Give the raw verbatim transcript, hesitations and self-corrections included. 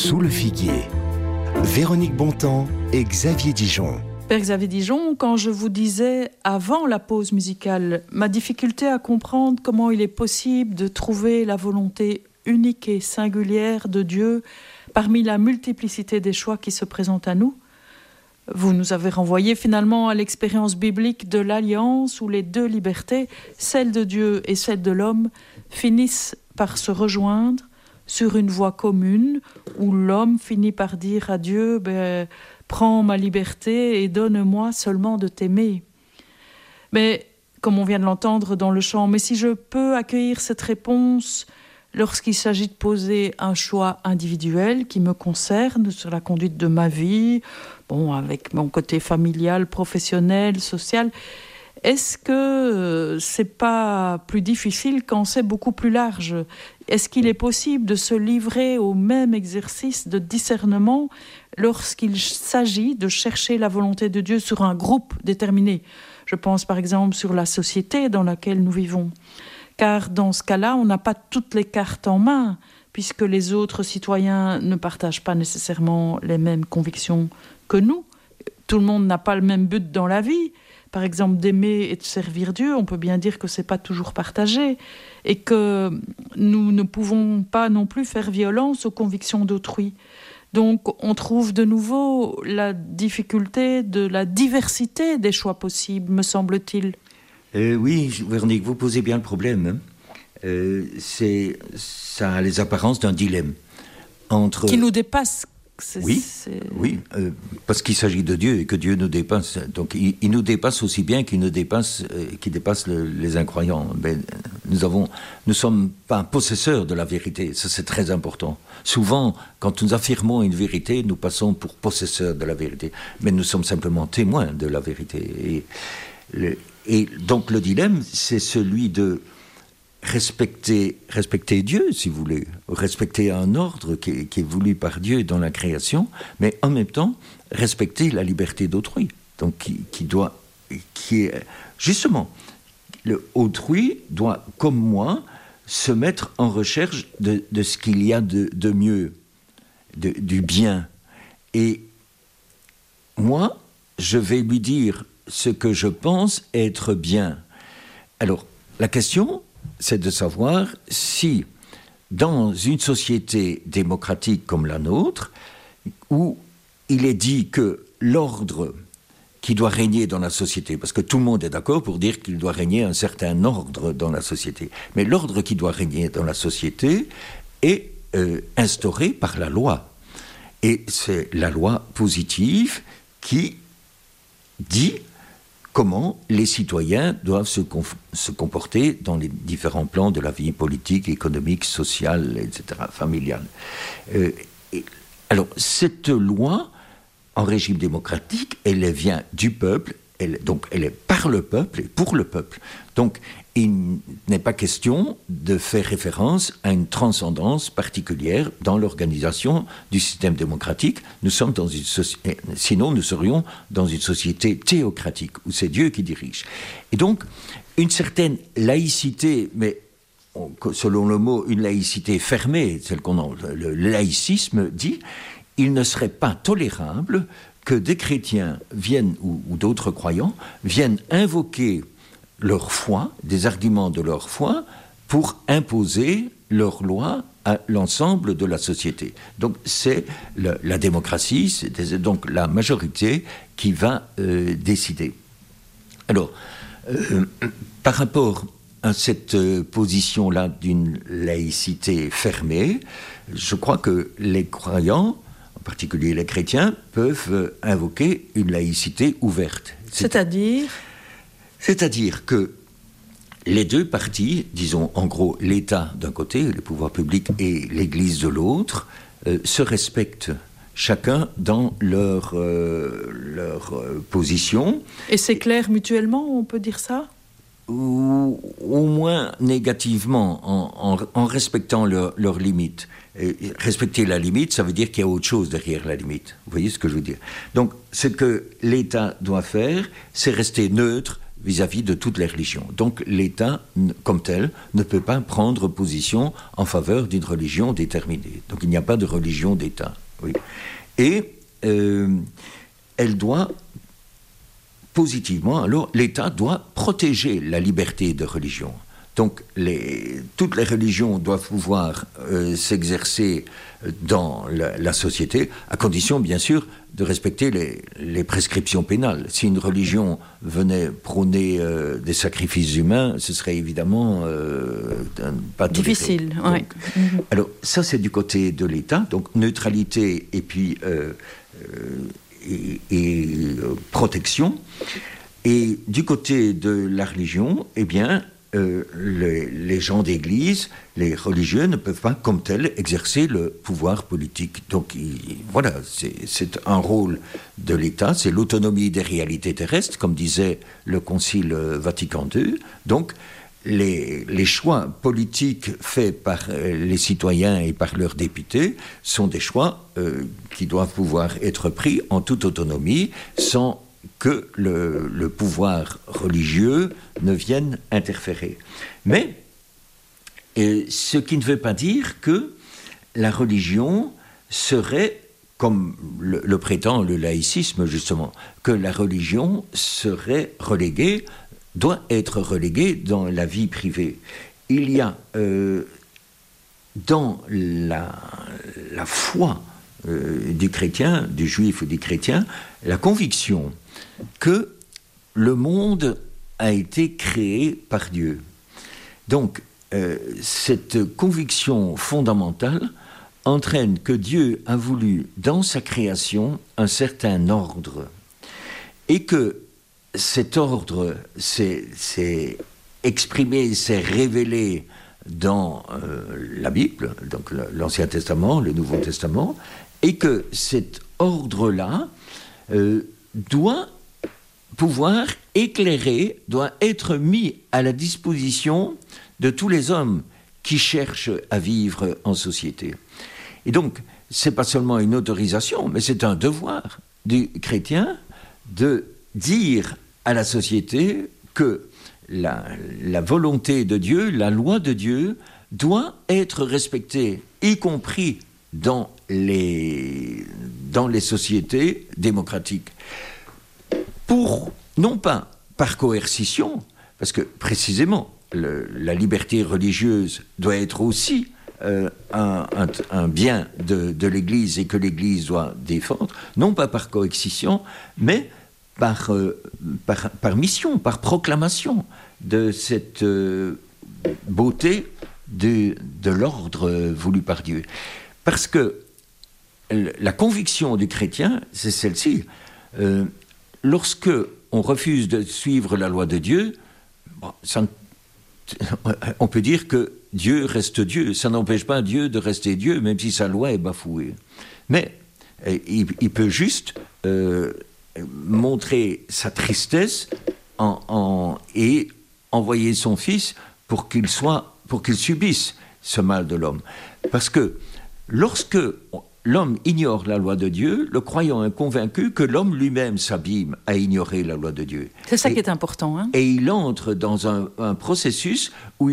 Sous le figuier, Véronique Bontemps et Xavier Dijon. Père Xavier Dijon, quand je vous disais avant la pause musicale, ma difficulté à comprendre comment il est possible de trouver la volonté unique et singulière de Dieu parmi la multiplicité des choix qui se présentent à nous, vous nous avez renvoyé finalement à l'expérience biblique de l'alliance où les deux libertés, celle de Dieu et celle de l'homme, finissent par se rejoindre sur une voie commune où l'homme finit par dire à Dieu ben, « Prends ma liberté et donne-moi seulement de t'aimer ». Mais, comme on vient de l'entendre dans le chant, mais si je peux accueillir cette réponse lorsqu'il s'agit de poser un choix individuel qui me concerne sur la conduite de ma vie, bon, avec mon côté familial, professionnel, social, est-ce que euh, c'est pas plus difficile quand c'est beaucoup plus large ? Est-ce qu'il est possible de se livrer au même exercice de discernement lorsqu'il s'agit de chercher la volonté de Dieu sur un groupe déterminé ? Je pense par exemple sur la société dans laquelle nous vivons. Car dans ce cas-là, on n'a pas toutes les cartes en main, puisque les autres citoyens ne partagent pas nécessairement les mêmes convictions que nous. Tout le monde n'a pas le même but dans la vie. Par exemple, d'aimer et de servir Dieu, on peut bien dire que ce n'est pas toujours partagé et que nous ne pouvons pas non plus faire violence aux convictions d'autrui. Donc, on trouve de nouveau la difficulté de la diversité des choix possibles, me semble-t-il. Euh, oui, Véronique, vous posez bien le problème. Hein. Euh, c'est, ça a les apparences d'un dilemme. Entre... Qui nous dépasse. C'est, oui, c'est... oui euh, parce qu'il s'agit de Dieu et que Dieu nous dépasse. Donc, il, il nous dépasse aussi bien qu'il nous dépasse, euh, qu'il dépasse le, les incroyants. Ben, nous avons, nous sommes pas possesseurs de la vérité. Ça, c'est très important. Souvent, quand nous affirmons une vérité, nous passons pour possesseurs de la vérité. Mais nous sommes simplement témoins de la vérité. Et, le, et donc, le dilemme, c'est celui de Respecter, respecter Dieu, si vous voulez, respecter un ordre qui est, qui est voulu par Dieu dans la création, mais en même temps, respecter la liberté d'autrui. Donc, qui, qui doit, qui est, justement, le autrui doit, comme moi, se mettre en recherche de, de ce qu'il y a de, de mieux, de, du bien. Et moi, je vais lui dire ce que je pense être bien. Alors, la question, c'est de savoir si, dans une société démocratique comme la nôtre, où il est dit que l'ordre qui doit régner dans la société, parce que tout le monde est d'accord pour dire qu'il doit régner un certain ordre dans la société, mais l'ordre qui doit régner dans la société est euh, instauré par la loi. Et c'est la loi positive qui dit comment les citoyens doivent se, conf- se comporter dans les différents plans de la vie politique, économique, sociale, et cetera, familiale. Euh, et, alors, cette loi, en régime démocratique, elle vient du peuple, elle, donc elle est par le peuple et pour le peuple. Donc, il n'est pas question de faire référence à une transcendance particulière dans l'organisation du système démocratique. Nous sommes dans une société, sinon nous serions dans une société théocratique où c'est Dieu qui dirige. Et donc, une certaine laïcité, mais selon le mot, une laïcité fermée, celle qu'on a, le laïcisme dit, il ne serait pas tolérable que des chrétiens viennent, ou, ou d'autres croyants, viennent invoquer leur foi, des arguments de leur foi, pour imposer leur loi à l'ensemble de la société. Donc c'est le, la démocratie, c'est donc la majorité qui va euh, décider. Alors, euh, par rapport à cette euh, position-là d'une laïcité fermée, je crois que les croyants, en particulier les chrétiens, peuvent euh, invoquer une laïcité ouverte. C'est-à-dire ? C'est-à-dire que les deux parties, disons en gros l'État d'un côté, le pouvoir public, et l'Église de l'autre, euh, se respectent chacun dans leur, euh, leur euh, position. Et c'est clair mutuellement, on peut dire ça ? Ou au moins négativement, en, en, en respectant leurs leur limites. Et respecter la limite, ça veut dire qu'il y a autre chose derrière la limite. Vous voyez ce que je veux dire ? Donc, ce que l'État doit faire, c'est rester neutre vis-à-vis de toutes les religions. Donc l'État, comme tel, ne peut pas prendre position en faveur d'une religion déterminée. Donc il n'y a pas de religion d'État. Oui. Et euh, elle doit, positivement, alors l'État doit protéger la liberté de religion. Donc les, toutes les religions doivent pouvoir euh, s'exercer dans la, la société, à condition bien sûr de respecter les, les prescriptions pénales. Si une religion venait prôner euh, des sacrifices humains, ce serait évidemment euh, pas toléré. Difficile, oui. Mm-hmm. Alors ça c'est du côté de l'État, donc neutralité et puis euh, euh, et, et euh, protection. Et du côté de la religion, eh bien Euh, les, les gens d'église, les religieux ne peuvent pas, comme tels, exercer le pouvoir politique. Donc, il, voilà, c'est, c'est un rôle de l'État, c'est l'autonomie des réalités terrestres, comme disait le Concile Vatican deux. Donc, les, les choix politiques faits par les citoyens et par leurs députés sont des choix euh, qui doivent pouvoir être pris en toute autonomie, sans que le, le pouvoir religieux ne vienne interférer. Mais euh, ce qui ne veut pas dire que la religion serait, comme le, le prétend le laïcisme justement, que la religion serait reléguée, doit être reléguée dans la vie privée. Il y a euh, dans la, la foi euh, du chrétien, du juif ou du chrétien, la conviction que le monde a été créé par Dieu. Donc, euh, cette conviction fondamentale entraîne que Dieu a voulu, dans sa création, un certain ordre. Et que cet ordre s'est, s'est exprimé, s'est révélé dans euh, la Bible, donc l'Ancien Testament, le Nouveau Testament, et que cet ordre-là euh, doit pouvoir éclairer, doit être mis à la disposition de tous les hommes qui cherchent à vivre en société. Et donc, c'est pas seulement une autorisation, mais c'est un devoir du chrétien de dire à la société que la, la volonté de Dieu, la loi de Dieu, doit être respectée, y compris dans les, dans les sociétés démocratiques. Pour, non pas par coercition, parce que précisément, le, la liberté religieuse doit être aussi euh, un, un, un bien de, de l'Église et que l'Église doit défendre, non pas par coercition, mais par, euh, par, par mission, par proclamation de cette euh, beauté de, de l'ordre voulu par Dieu. Parce que la conviction du chrétien, c'est celle-ci. Euh, lorsque on refuse de suivre la loi de Dieu, bon, ça, on peut dire que Dieu reste Dieu. Ça n'empêche pas Dieu de rester Dieu, même si sa loi est bafouée. Mais il, il peut juste euh, montrer sa tristesse en, en, et envoyer son Fils pour qu'il soit, pour qu'il subisse ce mal de l'homme. Parce que lorsque l'homme ignore la loi de Dieu, le croyant est convaincu que l'homme lui-même s'abîme à ignorer la loi de Dieu. C'est ça et, qui est important. Hein ? Et il entre dans un, un processus où